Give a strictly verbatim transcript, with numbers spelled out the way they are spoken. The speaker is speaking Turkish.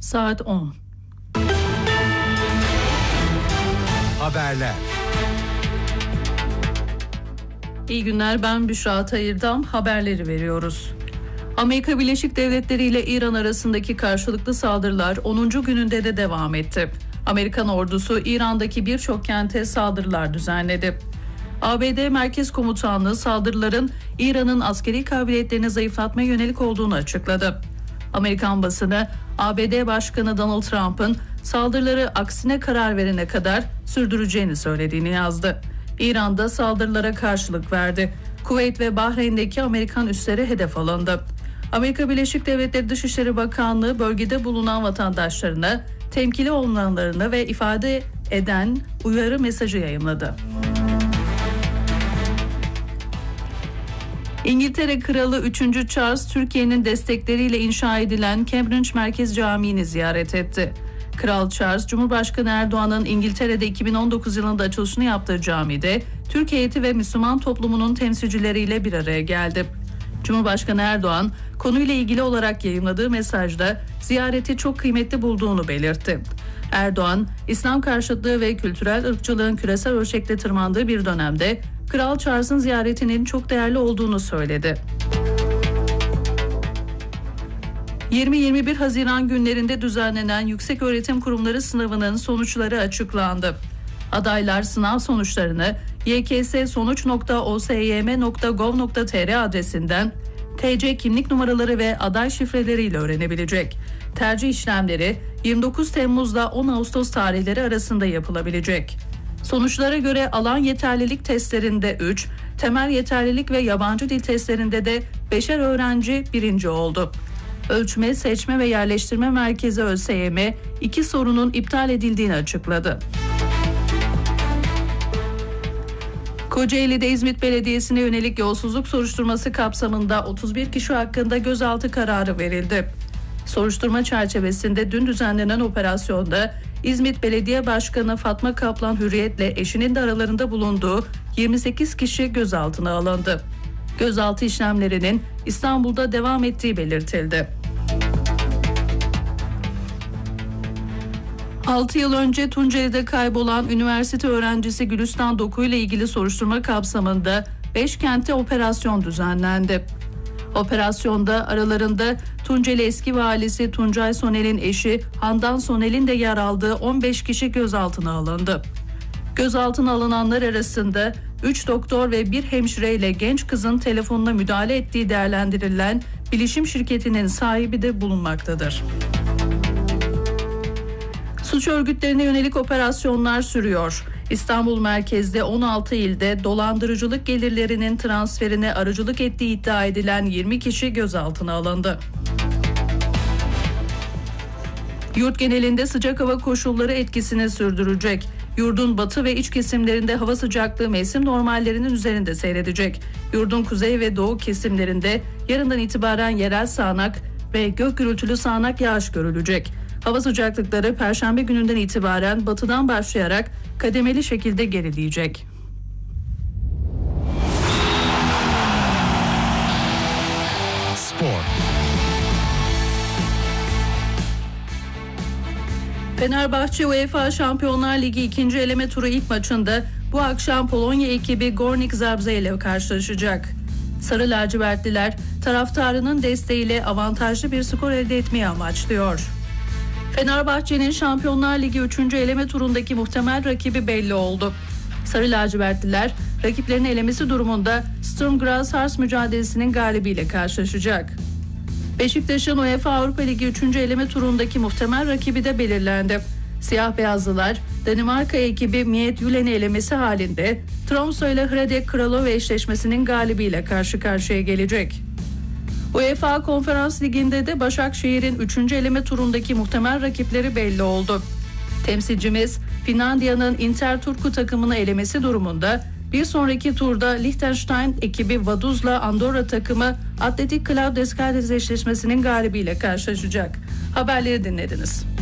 Saat on. Haberler. İyi günler, ben Büşra Tayırdam. Haberleri veriyoruz. Amerika Birleşik Devletleri ile İran arasındaki karşılıklı saldırılar onuncu gününde de devam etti. Amerikan ordusu İran'daki birçok kente saldırılar düzenledi. A B D Merkez Komutanlığı saldırıların İran'ın askeri kabiliyetlerini zayıflatmaya yönelik olduğunu açıkladı. Amerikan basını A B D Başkanı Donald Trump'ın saldırıları aksine karar verene kadar sürdüreceğini söylediğini yazdı. İran'da saldırılara karşılık verdi. Kuveyt ve Bahreyn'deki Amerikan üsleri hedef alındı. Amerika Birleşik Devletleri Dışişleri Bakanlığı bölgede bulunan vatandaşlarına temkinli olmalarını ve ifade eden uyarı mesajı yayımladı. İngiltere Kralı üçüncü Charles, Türkiye'nin destekleriyle inşa edilen Cambridge Merkez Camii'ni ziyaret etti. Kral Charles, Cumhurbaşkanı Erdoğan'ın İngiltere'de iki bin on dokuz yılında açılışını yaptığı camide Türk heyeti ve Müslüman toplumunun temsilcileriyle bir araya geldi. Cumhurbaşkanı Erdoğan, konuyla ilgili olarak yayımladığı mesajda ziyareti çok kıymetli bulduğunu belirtti. Erdoğan, İslam karşıtlığı ve kültürel ırkçılığın küresel ölçekte tırmandığı bir dönemde Kral Charles'ın ziyaretinin çok değerli olduğunu söyledi. yirmi yirmi bir Haziran günlerinde düzenlenen Yükseköğretim Kurumları sınavının sonuçları açıklandı. Adaylar sınav sonuçlarını y k s sonuç nokta o s y m nokta gov nokta t r adresinden T C kimlik numaraları ve aday şifreleriyle öğrenebilecek. Tercih işlemleri yirmi dokuz Temmuz'da on Ağustos tarihleri arasında yapılabilecek. Sonuçlara göre alan yeterlilik testlerinde üç, temel yeterlilik ve yabancı dil testlerinde de beşer öğrenci birinci oldu. Ölçme, Seçme ve Yerleştirme Merkezi Ö S Y M iki sorunun iptal edildiğini açıkladı. Kocaeli'de İzmit Belediyesi'ne yönelik yolsuzluk soruşturması kapsamında otuz bir kişi hakkında gözaltı kararı verildi. Soruşturma çerçevesinde dün düzenlenen operasyonda İzmit Belediye Başkanı Fatma Kaplan Hürriyet'le eşinin de aralarında bulunduğu yirmi sekiz kişi gözaltına alındı. Gözaltı işlemlerinin İstanbul'da devam ettiği belirtildi. altı yıl önce Tunceli'de kaybolan üniversite öğrencisi Gülistan Doku ile ilgili soruşturma kapsamında beş kente operasyon düzenlendi. Operasyonda aralarında Tunceli eski valisi Tuncay Sonel'in eşi Handan Sonel'in de yer aldığı on beş kişi gözaltına alındı. Gözaltına alınanlar arasında üç doktor ve bir hemşire ile genç kızın telefonuna müdahale ettiği değerlendirilen bilişim şirketinin sahibi de bulunmaktadır. Suç örgütlerine yönelik operasyonlar sürüyor. İstanbul merkezde on altı ilde dolandırıcılık gelirlerinin transferine aracılık ettiği iddia edilen yirmi kişi gözaltına alındı. Yurt genelinde sıcak hava koşulları etkisini sürdürecek. Yurdun batı ve iç kesimlerinde hava sıcaklığı mevsim normallerinin üzerinde seyredecek. Yurdun kuzey ve doğu kesimlerinde yarından itibaren yerel sağanak ve gök gürültülü sağanak yağış görülecek. Hava sıcaklıkları Perşembe gününden itibaren batıdan başlayarak kademeli şekilde gerileyecek. Spor. Fenerbahçe UEFA Şampiyonlar Ligi ikinci eleme turu ilk maçında bu akşam Polonya ekibi Górnik Zabrze ile karşılaşacak. Sarı lacivertliler taraftarının desteğiyle avantajlı bir skor elde etmeyi amaçlıyor. Fenerbahçe'nin Şampiyonlar Ligi üçüncü eleme turundaki muhtemel rakibi belli oldu. Sarı lacivertliler rakiplerini elemesi durumunda Sturm Graz Hars mücadelesinin galibiyle karşılaşacak. Beşiktaş'ın UEFA Avrupa Ligi üçüncü eleme turundaki muhtemel rakibi de belirlendi. Siyah beyazlılar Danimarka ekibi Midtjylland'i elemesi halinde Tromsø ile Hradec Kralove eşleşmesinin galibiyle karşı karşıya gelecek. UEFA Konferans Ligi'nde de Başakşehir'in üçüncü eleme turundaki muhtemel rakipleri belli oldu. Temsilcimiz Finlandiya'nın Interturku takımını elemesi durumunda bir sonraki turda Liechtenstein ekibi Vaduz'la Andorra takımı Atletik Club Descartes eşleşmesinin galibiyle karşılaşacak. Haberleri dinlediniz.